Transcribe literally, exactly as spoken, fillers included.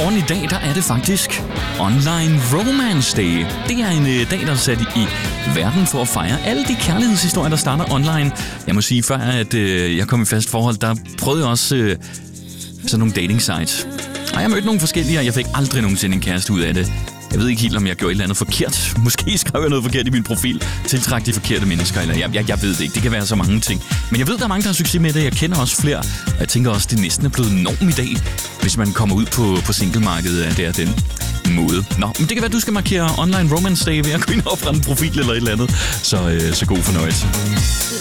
morgen i dag, der er det faktisk Online Romance Day. Det er en øh, dag, der er sat i, i verden for at fejre alle de kærlighedshistorier, der starter online. Jeg må sige, før at øh, jeg kom i fast forhold, der prøvede jeg også øh, sådan nogle dating sites. Og jeg mødte nogle forskellige, og jeg fik aldrig nogensinde en kæreste ud af det. Jeg ved ikke helt, om jeg gjorde et eller andet forkert. Måske skrev jeg noget forkert i min profil. Tiltræk de forkerte mennesker, eller jeg, jeg, jeg ved det ikke. Det kan være så mange ting. Men jeg ved, der er mange, der har succes med det. Jeg kender også flere. Og jeg tænker også, det næsten er blevet norm i dag, hvis man kommer ud på, på singlemarkedet af det og den måde. Nå, men det kan være, at du skal markere Online Romance Day ved at gå ind og oprette en profil eller et eller andet. Så, øh, så god fornøjelse.